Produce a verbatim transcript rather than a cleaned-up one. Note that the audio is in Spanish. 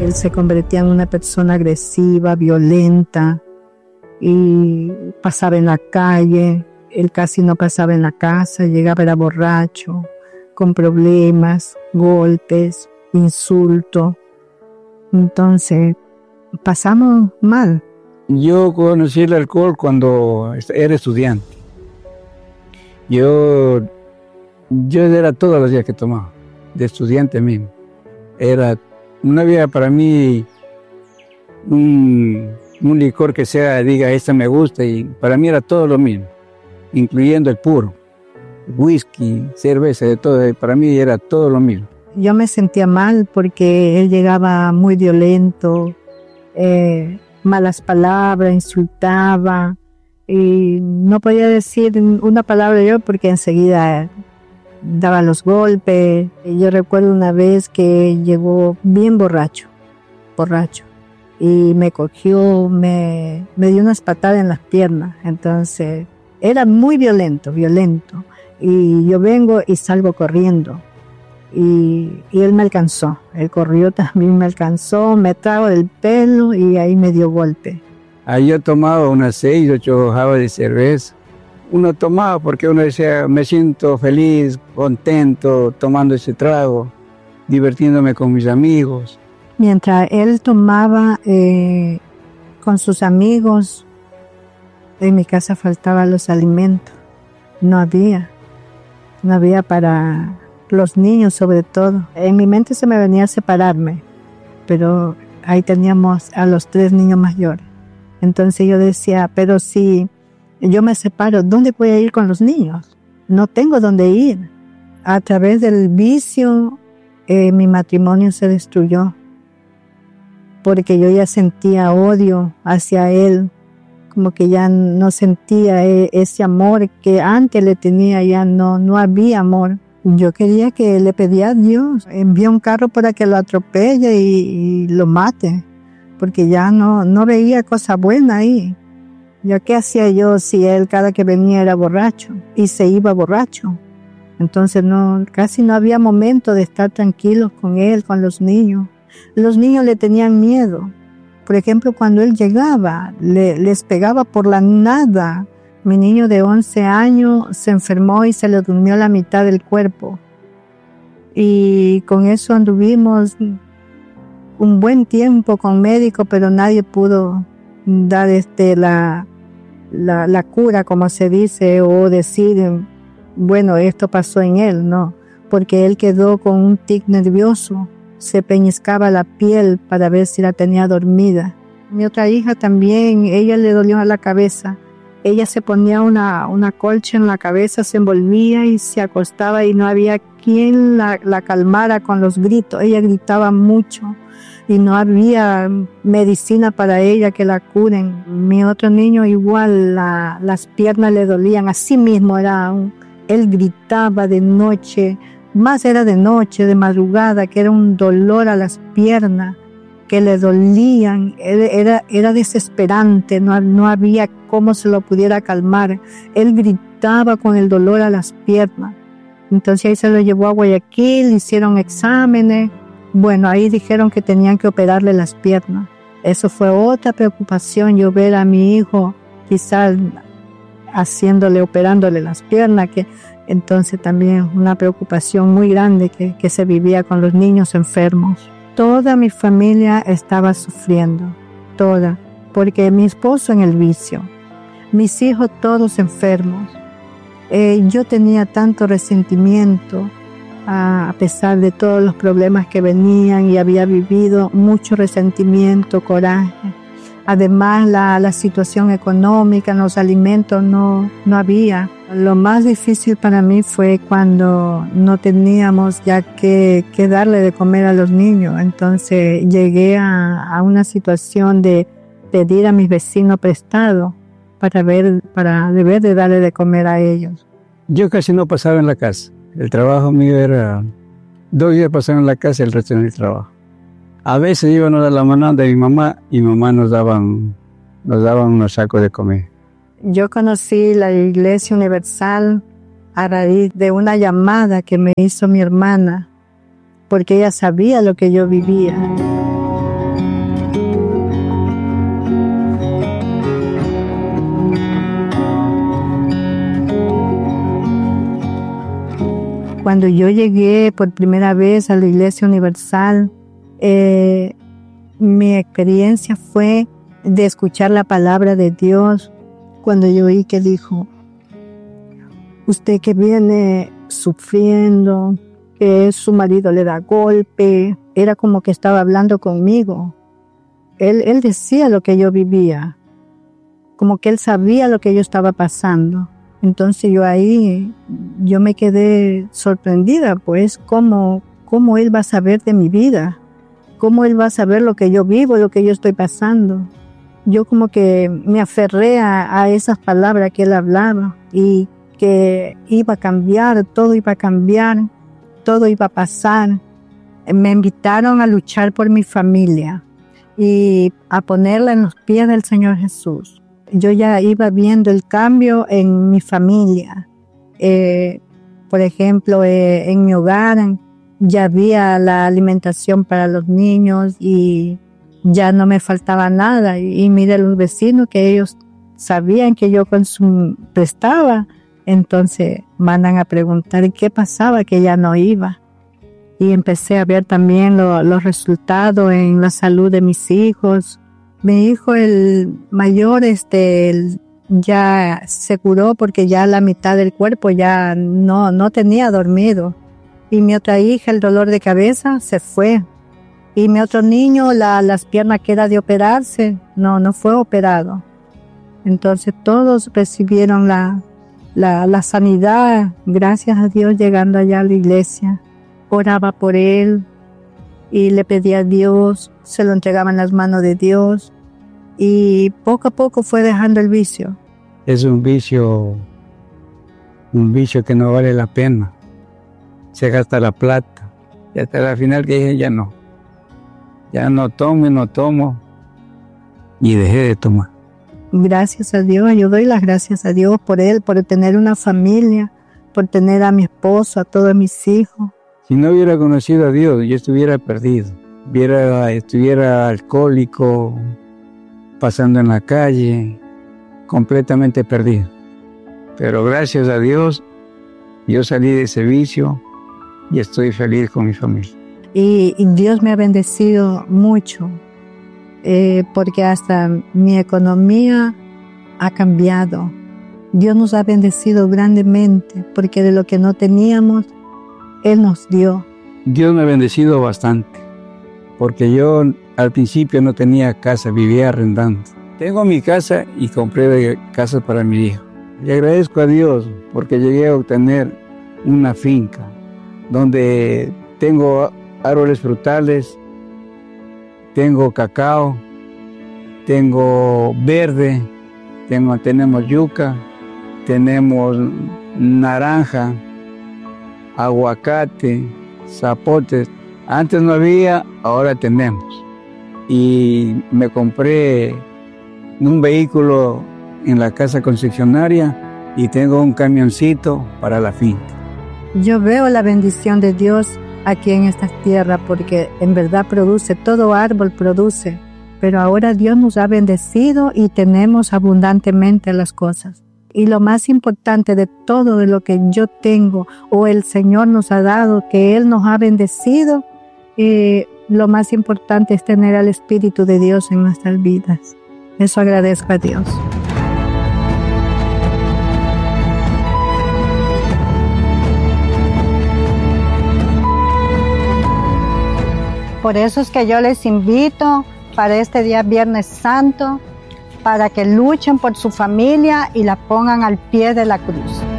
Él se convertía en una persona agresiva, violenta, y pasaba en la calle. Él casi no pasaba en la casa, llegaba, era borracho, con problemas, golpes, insultos. Entonces, pasamos mal. Yo conocí el alcohol cuando era estudiante. Yo, yo era todos los días que tomaba, de estudiante mismo. Era, no había para mí un, un licor que sea, diga, esta me gusta, y para mí era todo lo mismo, incluyendo el puro, whisky, cerveza, de todo, para mí era todo lo mismo. Yo me sentía mal porque él llegaba muy violento, eh, malas palabras, insultaba, y no podía decir una palabra yo porque enseguida daba los golpes. Y yo recuerdo una vez que llegó bien borracho, borracho, y me cogió, me, me dio unas patadas en las piernas. Entonces, era muy violento, violento. Y yo vengo y salgo corriendo. Y, y él me alcanzó, él corrió también, me alcanzó, me trajo del pelo y ahí me dio golpe. Ahí yo tomaba unas seis, ocho jabas de cerveza. Uno tomaba porque uno decía, me siento feliz, contento, tomando ese trago, divirtiéndome con mis amigos. Mientras él tomaba eh, con sus amigos, en mi casa faltaban los alimentos. No había, no había para los niños sobre todo. En mi mente se me venía a separarme, pero ahí teníamos a los tres niños mayores. Entonces yo decía, pero si yo me separo, ¿dónde voy a ir con los niños? No tengo dónde ir. A través del vicio, eh, mi matrimonio se destruyó, porque yo ya sentía odio hacia él, como que ya no sentía ese amor que antes le tenía, ya no, no había amor. Yo quería que le pedía a Dios, envía un carro para que lo atropelle y, y lo mate, porque ya no, no veía cosa buena ahí. ¿Ya qué hacía yo si él cada que venía era borracho y se iba borracho? Entonces no, casi no había momento de estar tranquilos con él, con los niños. Los niños le tenían miedo. Por ejemplo, cuando él llegaba, le, les pegaba por la nada. Mi niño de once años se enfermó y se le durmió la mitad del cuerpo. Y con eso anduvimos un buen tiempo con médico, pero nadie pudo dar este, la, la, la cura, como se dice, o decir, bueno, esto pasó en él, no. Porque él quedó con un tic nervioso, se peñiscaba la piel para ver si la tenía dormida. Mi otra hija también, ella le dolió a la cabeza. Ella se ponía una, una colcha en la cabeza, se envolvía y se acostaba y no había quien la, la calmara con los gritos. Ella gritaba mucho y no había medicina para ella que la curen. Mi otro niño igual, la, las piernas le dolían, así mismo era un, él gritaba de noche, más era de noche, de madrugada, que era un dolor a las piernas, que le dolían, era, era desesperante, no, no había cómo se lo pudiera calmar. Él gritaba con el dolor a las piernas. Entonces ahí se lo llevó a Guayaquil, hicieron exámenes. Bueno, ahí dijeron que tenían que operarle las piernas. Eso fue otra preocupación, yo ver a mi hijo quizás haciéndole, operándole las piernas, que entonces también una preocupación muy grande que, que se vivía con los niños enfermos. Toda mi familia estaba sufriendo, toda, porque mi esposo en el vicio, mis hijos todos enfermos. Eh, yo tenía tanto resentimiento, a, a pesar de todos los problemas que venían, y había vivido mucho resentimiento, coraje. Además, la, la situación económica, los alimentos no, no había. Lo más difícil para mí fue cuando no teníamos ya que, que darle de comer a los niños. Entonces llegué a, a una situación de pedir a mis vecinos prestado para ver, para deber de darle de comer a ellos. Yo casi no pasaba en la casa. El trabajo mío era dos días pasaba en la casa y el resto en el trabajo. A veces íbamos a la mano de mi mamá y mi mamá nos daban, nos daban unos sacos de comer. Yo conocí la Iglesia Universal a raíz de una llamada que me hizo mi hermana, porque ella sabía lo que yo vivía. Cuando yo llegué por primera vez a la Iglesia Universal, eh, mi experiencia fue de escuchar la palabra de Dios. Cuando yo oí que dijo, usted que viene sufriendo, que su marido le da golpe, era como que estaba hablando conmigo. Él, él decía lo que yo vivía, como que él sabía lo que yo estaba pasando. Entonces yo ahí, yo me quedé sorprendida, pues, cómo, cómo él va a saber de mi vida, cómo él va a saber lo que yo vivo, lo que yo estoy pasando. Yo como que me aferré a, a esas palabras que él hablaba y que iba a cambiar, todo iba a cambiar, todo iba a pasar. Me invitaron a luchar por mi familia y a ponerla en los pies del Señor Jesús. Yo ya iba viendo el cambio en mi familia. Eh, por ejemplo, eh, en mi hogar ya había la alimentación para los niños y ya no me faltaba nada. Y, y mire los vecinos que ellos sabían que yo consum- prestaba. Entonces mandan a preguntar qué pasaba, que ya no iba. Y empecé a ver también lo, los resultados en la salud de mis hijos. Mi hijo, el mayor, este, el, ya se curó porque ya la mitad del cuerpo ya no, no tenía dormido. Y mi otra hija, el dolor de cabeza, se fue. Y mi otro niño, la, las piernas que era de operarse, no, no fue operado. Entonces todos recibieron la, la, la sanidad, gracias a Dios, llegando allá a la iglesia. Oraba por él y le pedía a Dios, se lo entregaba en las manos de Dios y poco a poco fue dejando el vicio. Es un vicio, un vicio que no vale la pena. Se gasta la plata y hasta la final que dije ya no. Ya no tomo y no tomo y dejé de tomar. Gracias a Dios, yo doy las gracias a Dios por él, por tener una familia, por tener a mi esposo, a todos mis hijos. Si no hubiera conocido a Dios, yo estuviera perdido. Hubiera, estuviera alcohólico, pasando en la calle, completamente perdido. Pero gracias a Dios, yo salí de ese vicio y estoy feliz con mi familia. Y, y Dios me ha bendecido mucho, eh, porque hasta mi economía ha cambiado. Dios nos ha bendecido grandemente, porque de lo que no teníamos, Él nos dio. Dios me ha bendecido bastante, porque yo al principio no tenía casa, vivía arrendando. Tengo mi casa y compré casas para mi hijo. Y agradezco a Dios porque llegué a obtener una finca donde tengo árboles frutales, tengo cacao, tengo verde, tengo, tenemos yuca, tenemos naranja, aguacate, zapotes. Antes no había, ahora tenemos. Y me compré un vehículo en la casa concesionaria y tengo un camioncito para la finca. Yo veo la bendición de Dios aquí en esta tierra porque en verdad produce, todo árbol produce. Pero ahora Dios nos ha bendecido y tenemos abundantemente las cosas. Y lo más importante de todo de lo que yo tengo o el Señor nos ha dado, que Él nos ha bendecido, eh, lo más importante es tener al Espíritu de Dios en nuestras vidas. Eso agradezco a Dios. Por eso es que yo les invito para este día Viernes Santo, para que luchen por su familia y la pongan al pie de la cruz.